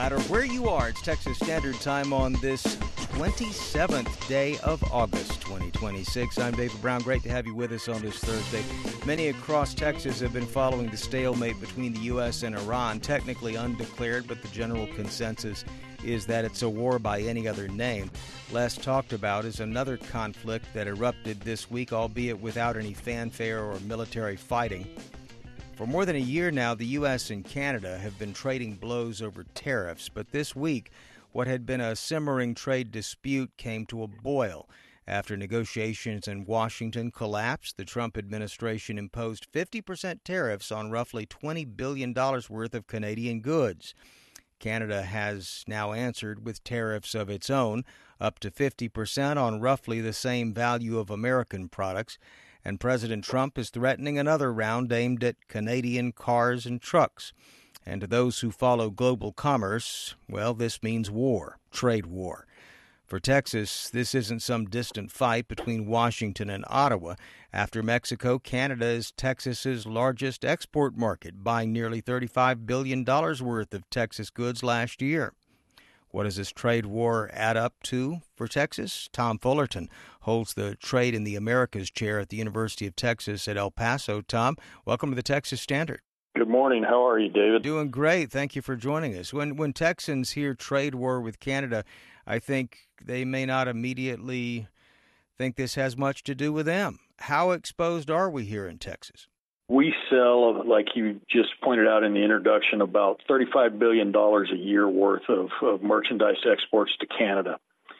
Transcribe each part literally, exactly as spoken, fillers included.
matter where you are, it's Texas Standard Time on this twenty-seventh day of August, twenty twenty-six. I'm David Brown. Great to have you with us on this Thursday. Many across Texas have been following the stalemate between the U S and Iran, technically undeclared, but the general consensus is that it's a war by any other name. Less talked about is another conflict that erupted this week, albeit without any fanfare or military fighting. For more than a year now, the U S and Canada have been trading blows over tariffs, but this week, what had been a simmering trade dispute came to a boil. After negotiations in Washington collapsed, the Trump administration imposed fifty percent tariffs on roughly twenty billion dollars worth of Canadian goods. Canada has now answered with tariffs of its own, up to fifty percent on roughly the same value of American products. And President Trump is threatening another round aimed at Canadian cars and trucks. And to those who follow global commerce, well, this means war, trade war. For Texas, this isn't some distant fight between Washington and Ottawa. After Mexico, Canada is Texas's largest export market, buying nearly thirty-five billion dollars worth of Texas goods last year. What does this trade war add up to for Texas? Tom Fullerton holds the Trade in the Americas chair at the University of Texas at El Paso. Tom, welcome to the Texas Standard. Good morning. How are you, David? Doing great. Thank you for joining us. When when Texans hear trade war with Canada, I think they may not immediately think this has much to do with them. How exposed are we here in Texas? We sell, like you just pointed out in the introduction, about thirty-five billion dollars a year worth of, of merchandise exports to Canada.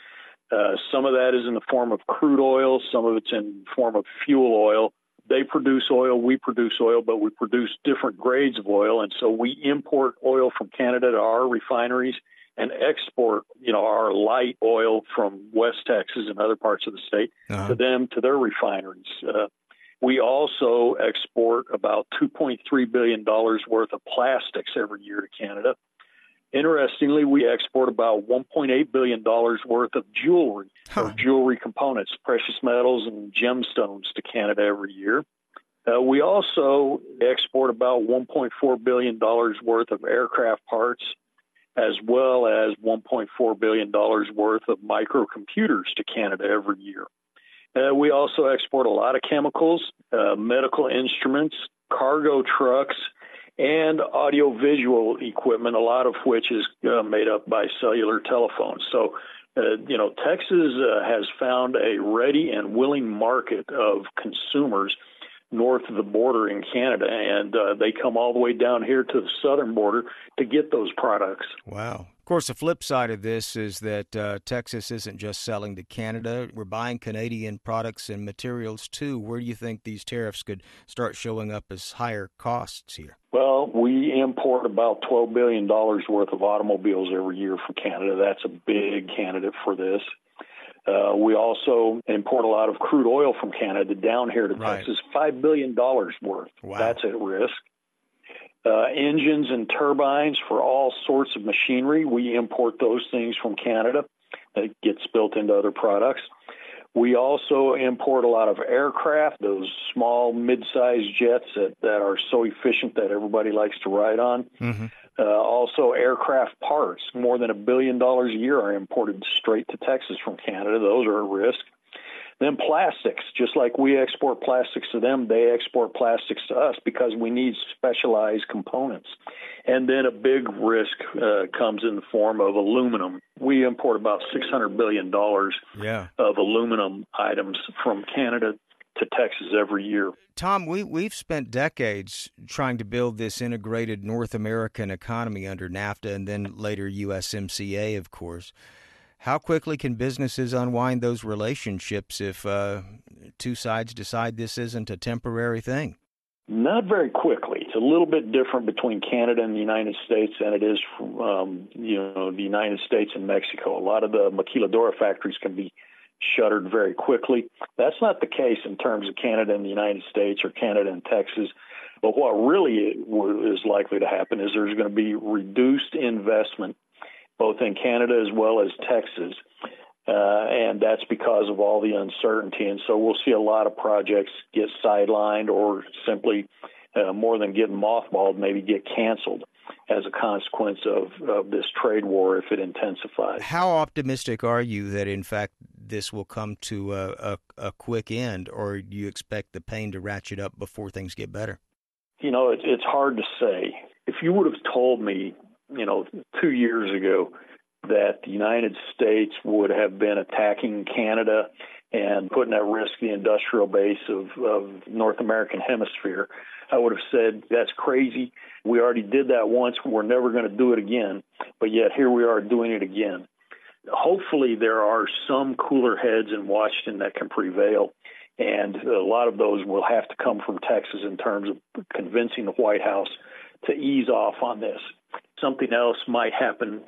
Uh, some of that is in the form of crude oil. Some of it's in the form of fuel oil. They produce oil, we produce oil, but we produce different grades of oil. And so we import oil from Canada to our refineries and export, you know, our light oil from West Texas and other parts of the state uh-huh. to them, to their refineries. Uh, we also export about two point three billion dollars worth of plastics every year to Canada. Interestingly, we export about one point eight billion dollars worth of jewelry, huh. or jewelry components, precious metals and gemstones to Canada every year. Uh, we also export about one point four billion dollars worth of aircraft parts, as well as one point four billion dollars worth of microcomputers to Canada every year. Uh, we also export a lot of chemicals, uh, medical instruments, cargo trucks, and audiovisual equipment, a lot of which is uh, made up by cellular telephones. So, uh, you know, Texas uh, has found a ready and willing market of consumers north of the border in Canada, and uh, they come all the way down here to the southern border to get those products. Wow. Of course, the flip side of this is that uh, Texas isn't just selling to Canada. We're buying Canadian products and materials, too. Where do you think these tariffs could start showing up as higher costs here? Well, we import about twelve billion dollars worth of automobiles every year from Canada. That's a big candidate for this. Uh, we also import a lot of crude oil from Canada down here to right. Texas, five billion dollars worth. Wow. That's at risk. Uh, engines and turbines for all sorts of machinery, we import those things from Canada. That gets built into other products. We also import a lot of aircraft, those small, mid-sized jets that, that are so efficient that everybody likes to ride on. Mm-hmm. Uh, also, aircraft parts, more than a billion dollars a year are imported straight to Texas from Canada. Those are at risk. Then plastics, just like we export plastics to them, they export plastics to us because we need specialized components. And then a big risk uh, comes in the form of aluminum. We import about six hundred billion dollars yeah. of aluminum items from Canada to Texas every year. Tom, we, we've spent decades trying to build this integrated North American economy under NAFTA and then later U S M C A, of course. How quickly can businesses unwind those relationships if uh, two sides decide this isn't a temporary thing? Not very quickly. It's a little bit different between Canada and the United States than it is from, um, you know, the United States and Mexico. A lot of the maquiladora factories can be shuttered very quickly. That's not the case in terms of Canada and the United States or Canada and Texas. But what really is likely to happen is there's going to be reduced investment both in Canada as well as Texas, uh, and that's because of all the uncertainty. And so we'll see a lot of projects get sidelined or simply, uh, more than getting mothballed, maybe get canceled. as a consequence of, of this trade war if it intensifies. How optimistic are you that, in fact, this will come to a, a, a quick end, or do you expect the pain to ratchet up before things get better? You know, it, it's hard to say. If you would have told me, you know, two years ago that the United States would have been attacking Canada and putting at risk the industrial base of, of North American hemisphere, I would have said, that's crazy. We already did that once. We're never going to do it again. But yet here we are doing it again. Hopefully there are some cooler heads in Washington that can prevail. And a lot of those will have to come from Texas in terms of convincing the White House to ease off on this. Something else might happen